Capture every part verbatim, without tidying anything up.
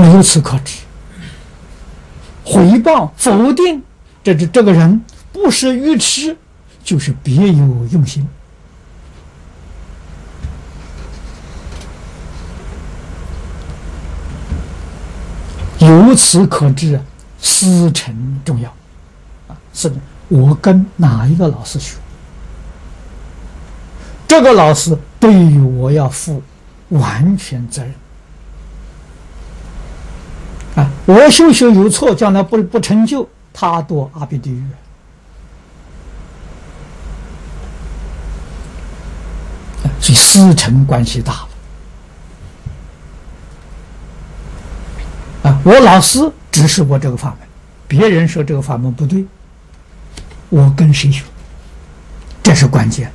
由此可知，毁谤否定这这这个人不是愚痴，就是别有用心。由此可知，师承重要啊！是我跟哪一个老师学，这个老师对于我要负完全责任啊！我修修有错，将来不不成就，他堕阿鼻地狱。所以师承关系大了啊！我老师指示我这个法门，别人说这个法门不对，我跟谁学？这是关键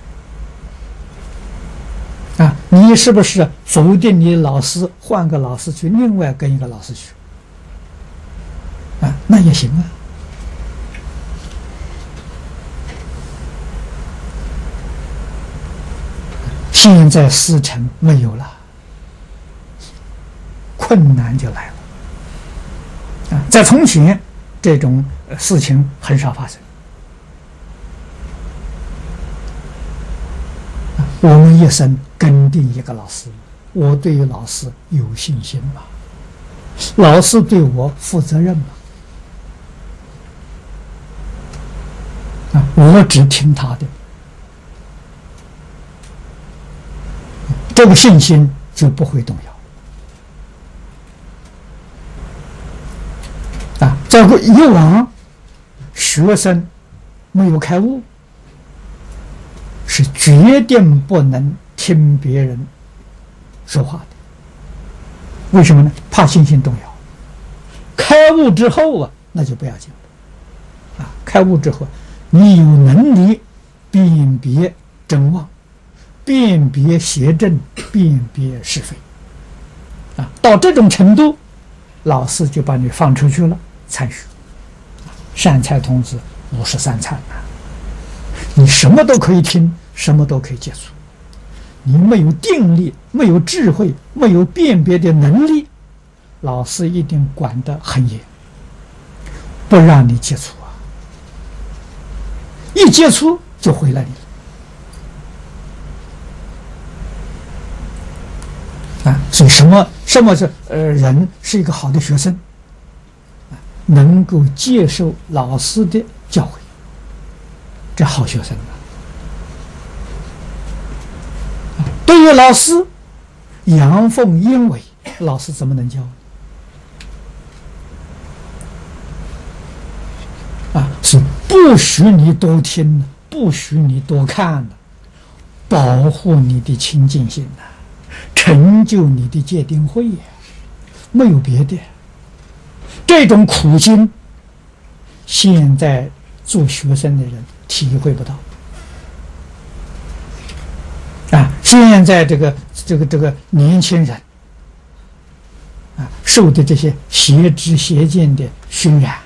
啊！你是不是否定你老师，换个老师去，另外跟一个老师学啊？那也行啊。现在师承没有了，困难就来了啊！在从前，这种事情很少发生。我们一生跟定一个老师，我对于老师有信心吗？老师对我负责任吗？啊，我只听他的，这个信心就不会动摇。啊，在以往，学生没有开悟，是决定不能听别人说话的。为什么呢？怕信心动摇。开悟之后啊，那就不要紧了。啊，开悟之后，你有能力辨别真妄，辨别邪正，辨别是非。啊，到这种程度，老师就把你放出去了，参学。善财童子五十三参啊，你什么都可以听，什么都可以接触。你没有定力，没有智慧，没有辨别的能力，老师一定管得很严，不让你接触啊！一接触就毁了你啊！所以什么什么是呃人是一个好的学生啊？能够接受老师的教诲，这好学生啊！对于老师阳奉阴违，老师怎么能教啊？是不许你多听，不许你多看，保护你的清净心呐，成就你的戒定慧呀，没有别的。这种苦心，现在做学生的人体会不到。啊，现在这个这个这个年轻人啊，受的这些邪知邪见的熏染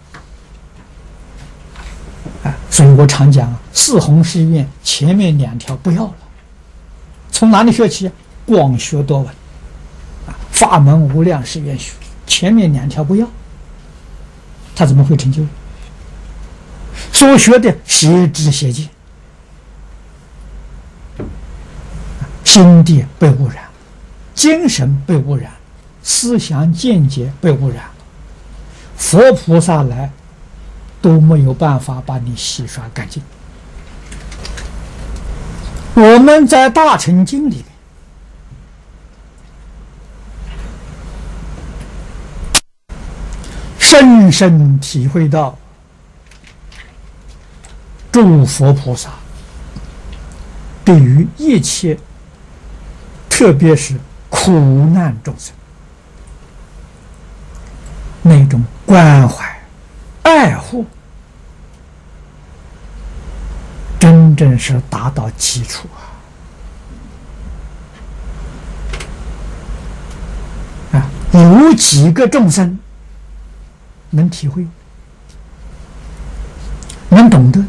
啊，所以我常讲啊，四弘誓愿前面两条不要了，从哪里学起？广学多闻啊，法门无量誓愿学，前面两条不要，他怎么会成就？所学的邪知邪见，心地被污染，精神被污染，思想见解被污染，佛菩萨来都没有办法把你洗刷干净。我们在大乘经里面深深体会到诸佛菩萨对于一切特别是苦难众生那种关怀爱护，真正是达到基础啊！啊，有几个众生能体会，能懂得？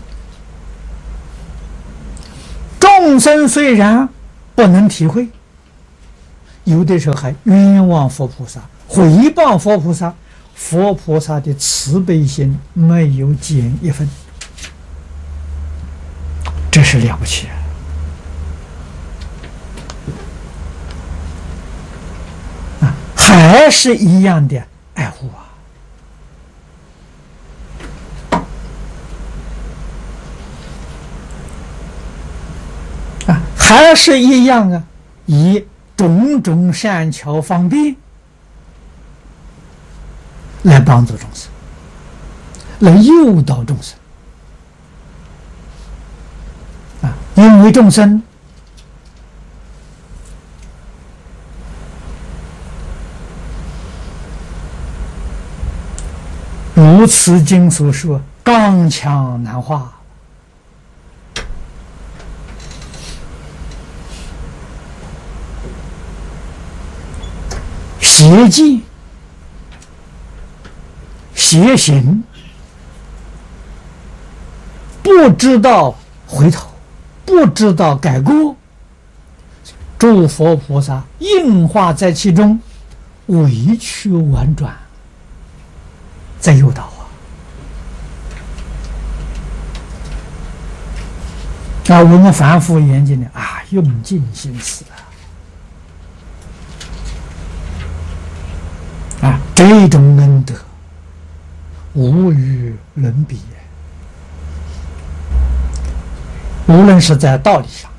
众生虽然不能体会，有的时候还冤枉佛菩萨， 回报佛菩萨，佛菩萨的慈悲心没有减一分，这是了不起啊！啊，还是一样的爱护啊！啊，还是一样啊，以种种善巧方便来帮助众生，来诱导众生啊！因为众生如此经所说，刚强难化，邪见、邪行，不知道回头，不知道改过，诸佛菩萨应化在其中，委曲婉转，在诱导啊！啊，我们凡夫严谨的啊，用尽心思啊！啊，这种恩德无与伦比，无论是在道理上，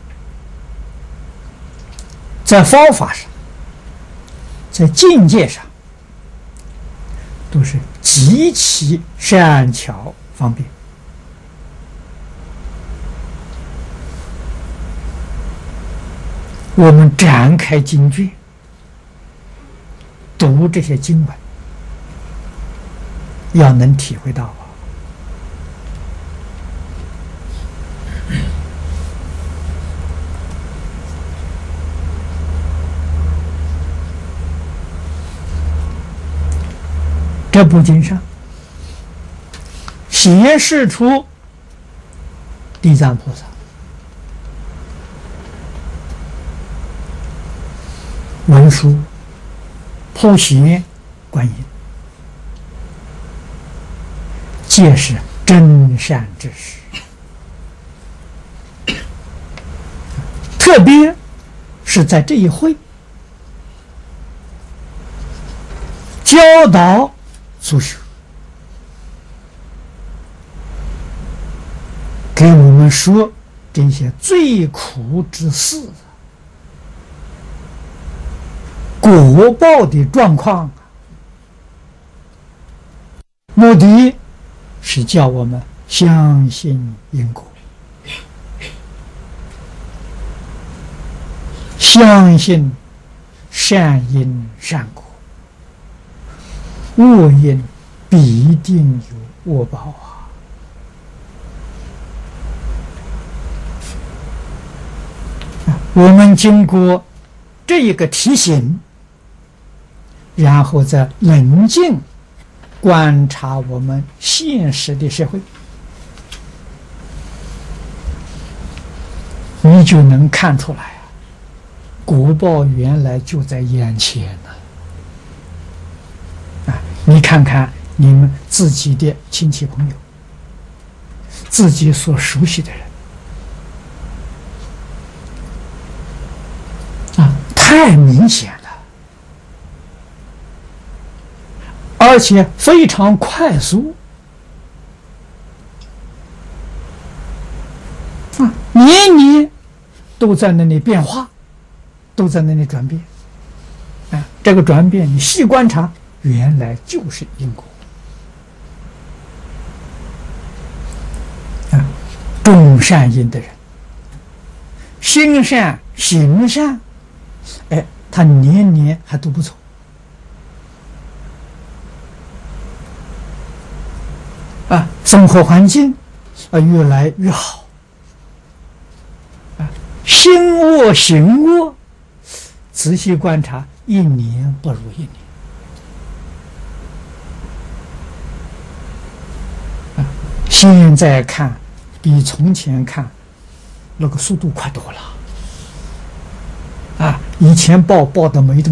在方法上，在境界上，都是极其善巧方便。我们展开经卷，读这些经文，要能体会到啊，这部经上显示出地藏菩萨、文殊、普贤观音，皆是真善之士。特别是在这一会教导苏修，给我们说这些最苦之事，果报的状况，目的是叫我们相信因果，相信善因善果，恶因必定有恶报啊！我们经过这一个提醒，然后再冷静观察我们现实的社会，你就能看出来啊，果报原来就在眼前呢。啊，你看看你们自己的亲戚朋友，自己所熟悉的人，啊，太明显了。而且非常快速啊，年年都在那里变化，都在那里转变啊。这个转变你细观察，原来就是因果啊。种善因的人，心善行善，哎，他年年还都不错。啊，生活环境啊越来越好，啊，心恶行恶，仔细观察，一年不如一年，啊，现在看比从前看那个速度快多了，啊，以前报报的没这么